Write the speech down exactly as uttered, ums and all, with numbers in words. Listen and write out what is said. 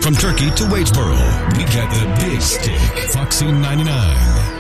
from Turkey to Wadesboro, we got the big stick. Foxy ninety-nine.